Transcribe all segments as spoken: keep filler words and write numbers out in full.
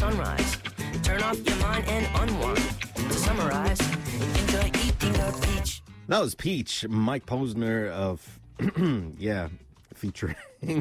sunrise. Turn off your mind and unwind. To summarize, enjoy eating a peach. That was Peach, Mike Posner of, yeah, featuring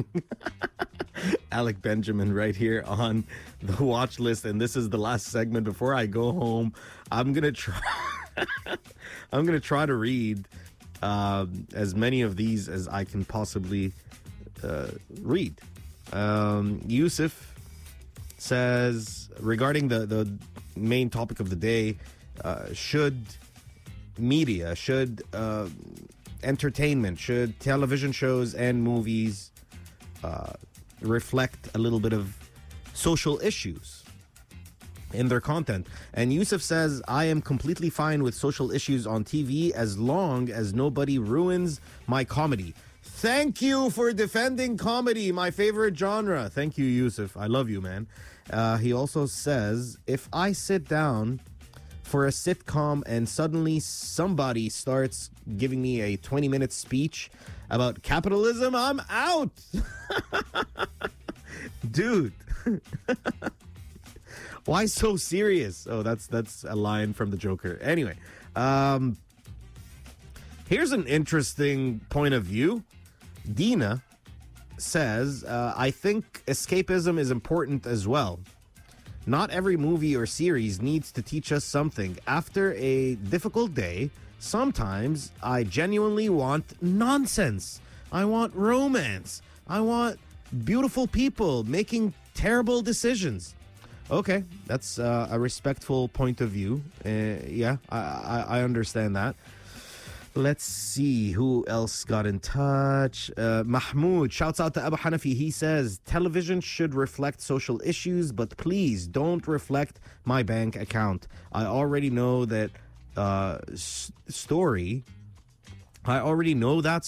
Alec Benjamin right here on the watch list. And this is the last segment before I go home. I'm going to try, I'm going to try to read uh, as many of these as I can possibly uh, read. Um, Yusuf says, regarding the, the main topic of the day, uh, should media, should uh, entertainment, should television shows and movies uh, reflect a little bit of social issues in their content? And Yusuf says, I am completely fine with social issues on T V as long as nobody ruins my comedy. Thank you for defending comedy, my favorite genre. Thank you, Yusuf. I love you, man. Uh, he also says, if I sit down for a sitcom and suddenly somebody starts giving me a twenty-minute speech about capitalism, I'm out. Dude. Why so serious? Oh, that's that's a line from the Joker. Anyway, um, here's an interesting point of view. Dina says, uh, I think escapism is important as well. Not every movie or series needs to teach us something. After a difficult day, sometimes I genuinely want nonsense. I want romance. I want beautiful people making terrible decisions. Okay, that's uh, a respectful point of view. Uh, yeah, I, I, I understand that. Let's see who else got in touch. Uh, Mahmoud shouts out to Abu Hanafi. He says, television should reflect social issues, but please don't reflect my bank account. I already know that uh, s- story. I already know that